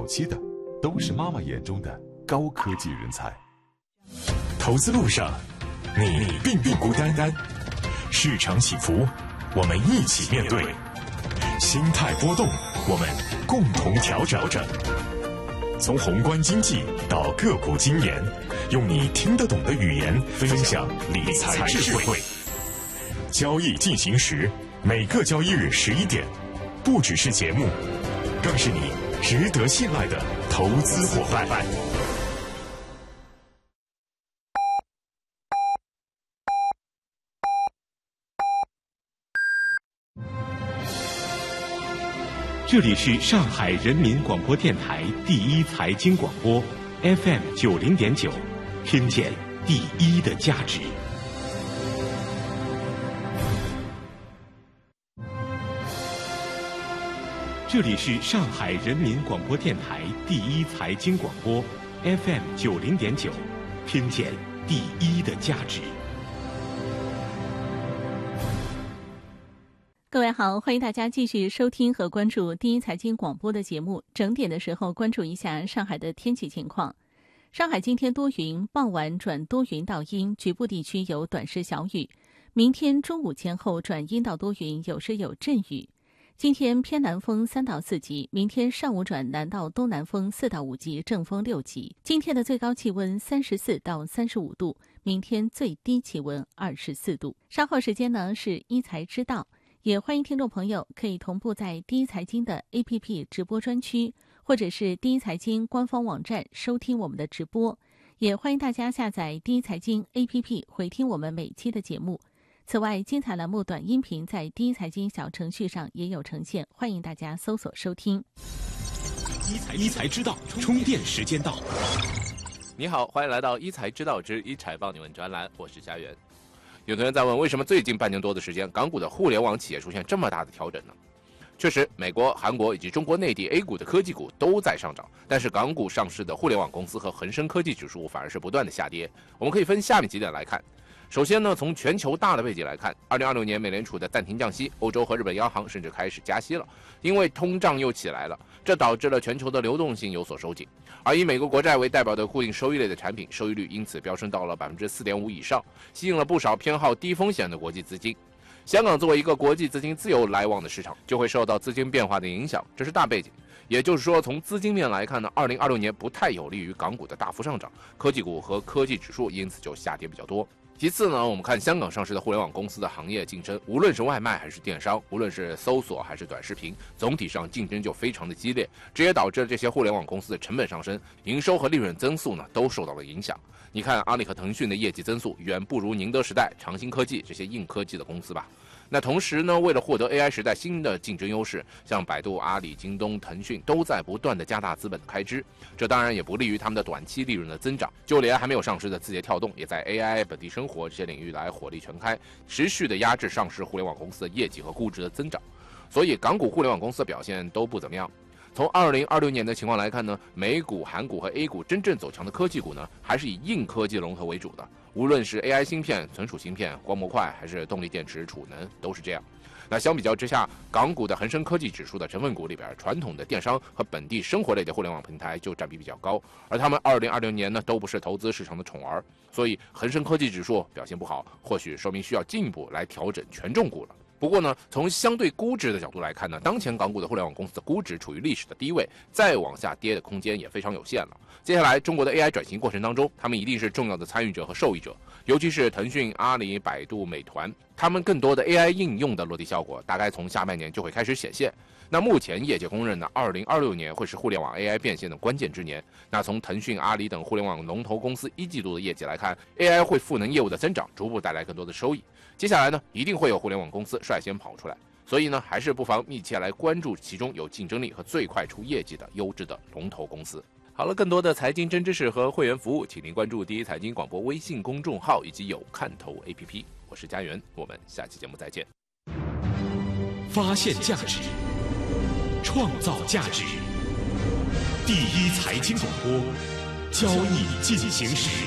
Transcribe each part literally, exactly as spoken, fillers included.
期的，都是妈妈眼中的高科技人才。 投资路上，你并不孤单单，市场起伏，我们一起面对；心态波动，我们共同调整。从宏观经济到个股经研，用你听得懂的语言分享理财智慧。交易进行时，每个交易日十一点，不只是节目，更是你值得信赖的投资伙伴。 这里是上海人民广播电台第一财经广播 F M 九零点九，听见第一的价值。这里是上海人民广播电台第一财经广播 F M 九零点九，听见第一的价值。 各位好，欢迎大家继续收听和关注第一财经广播的节目。整点的时候关注一下上海的天气情况。上海今天多云，傍晚转多云到阴，局部地区有短时小雨。明天中午前后转阴到多云，有时有阵雨。今天偏南风三到四级，明天上午转南到东南风四到五级，正风六级。今天的最高气温三十四到三十五度，明天最低气温二十四度。稍后时间呢是一财知道。也欢迎听众朋友可以同步在第一财经的 A P P 直播专区，或者是第一财经官方网站收听我们的直播。也欢迎大家下载第一财经 A P P 回听我们每期的节目。此外，精彩栏目短音频在第一财经小程序上也有呈现，欢迎大家搜索收听。 一财一财知道，充电时间到。 你好，欢迎来到一财知道之一财帮你问专栏，我是家园。有同学在问，为什么最近半年多的时间，港股的互联网企业出现这么大的调整呢？确实，美国、韩国以及中国内地 A 股的科技股都在上涨，但是港股上市的互联网公司和恒生科技指数反而是不断的下跌。我们可以分下面几点来看。首先呢，从全球大的背景来看，二零二六年美联储的暂停降息，欧洲和日本央行甚至开始加息了，因为通胀又起来了，这导致了全球的流动性有所收紧。而以美国国债为代表的固定收益类的产品，收益率因此飙升到了 百分之四点五 以上，吸引了不少偏好低风险的国际资金。香港作为一个国际资金自由来往的市场，就会受到资金变化的影响，这是大背景。也就是说，从资金面来看呢，二零二六年不太有利于港股的大幅上涨，科技股和科技指数因此就下跌比较多。其次呢，我们看香港上市的互联网公司的行业竞争，无论是外卖还是电商，无论是搜索还是短视频，总体上竞争就非常的激烈，这也导致了这些互联网公司的成本上升，营收和利润增速呢都受到了影响。你看阿里和腾讯的业绩增速远不如宁德时代、长兴科技这些硬科技的公司吧。那同时呢，为了获得 A I 时代新的竞争优势，像百度、阿里、京东、腾讯都在不断的加大资本的开支，这当然也不利于他们的短期利润的增长。就连还没有上市的字节跳动，也在 A I、本地生活这些领域来火力全开，持续的压制上市互联网公司的业绩和估值的增长。所以港股互联网公司的表现都不怎么样。从二零二六年的情况来看呢，美股、韩股和 A 股真正走强的科技股呢，还是以硬科技龙头为主的。无论是 A I 芯片、存储芯片、光模块，还是动力电池、储能，都是这样。那相比较之下，港股的恒生科技指数的成分股里边，传统的电商和本地生活类的互联网平台就占比比较高，而他们二零二六年呢，都不是投资市场的宠儿，所以恒生科技指数表现不好，或许说明需要进一步来调整权重股了。不过呢，从相对估值的角度来看呢，当前港股的互联网公司的估值处于历史的低位，再往下跌的空间也非常有限了。接下来中国的 A I 转型过程当中，他们一定是重要的参与者和受益者，尤其是腾讯、阿里、百度、美团，他们更多的 A I 应用的落地效果，大概从下半年就会开始显现。那目前业界公认的二零二六年会是互联网 A I 变现的关键之年。那从腾讯、阿里等互联网龙头公司一季度的业绩来看， A I 会赋能业务的增长，逐步带来更多的收益。接下来呢，一定会有互联网公司率先跑出来，所以呢，还是不妨密切来关注其中有竞争力和最快出业绩的优质的龙头公司。好了，更多的财经真知识和会员服务，请您关注第一财经广播微信公众号以及有看头 A P P。我是家园，我们下期节目再见。 发现价值，创造价值，第一财经广播，交易进行时。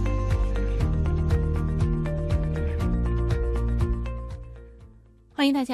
欢迎大家